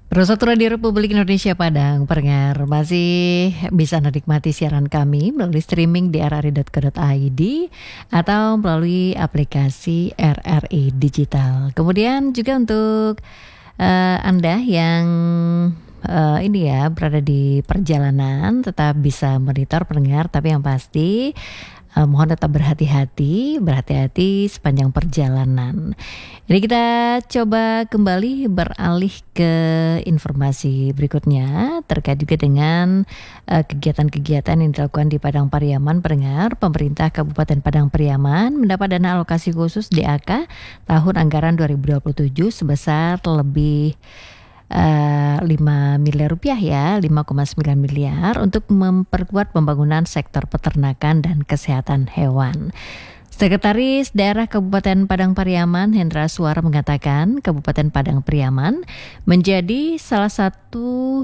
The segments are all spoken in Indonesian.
Pemirsa Radio Republik Indonesia Padang, pendengar masih bisa menikmati siaran kami melalui streaming di rri.co.id atau melalui aplikasi RRI Digital. Kemudian juga untuk Anda yang ini ya berada di perjalanan tetap bisa monitor pendengar, tapi yang pasti mohon tetap berhati-hati sepanjang perjalanan. Ini kita coba kembali beralih ke informasi berikutnya terkait juga dengan kegiatan-kegiatan yang dilakukan di Padang Pariaman. Pendengar, pemerintah Kabupaten Padang Pariaman mendapat dana alokasi khusus DAK tahun anggaran 2027 sebesar lebih 5 miliar rupiah ya, 5,9 miliar untuk memperkuat pembangunan sektor peternakan dan kesehatan hewan. Sekretaris Daerah Kabupaten Padang Pariaman Hendra Suara mengatakan Kabupaten Padang Pariaman menjadi salah satu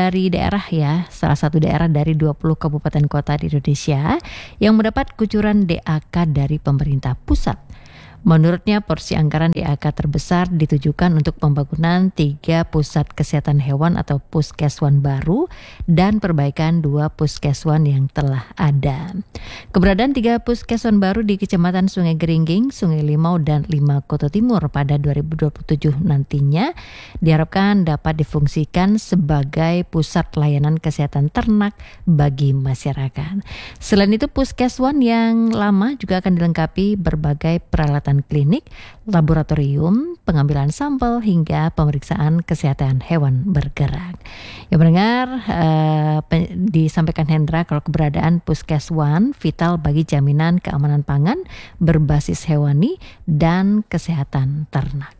daerah dari 20 kabupaten kota di Indonesia yang mendapat kucuran DAK dari pemerintah pusat. Menurutnya porsi anggaran DAK terbesar ditujukan untuk pembangunan 3 pusat kesehatan hewan atau puskeswan baru dan perbaikan 2 puskeswan yang telah ada. Keberadaan 3 puskeswan baru di Kecamatan Sungai Geringging, Sungai Limau, dan 5 Koto Timur pada 2027 nantinya diharapkan dapat difungsikan sebagai pusat layanan kesehatan ternak bagi masyarakat. Selain itu, puskeswan yang lama juga akan dilengkapi berbagai peralatan klinik, laboratorium, pengambilan sampel hingga pemeriksaan kesehatan hewan bergerak. Ya mendengar disampaikan Hendra kalau keberadaan puskeswan vital bagi jaminan keamanan pangan berbasis hewani dan kesehatan ternak.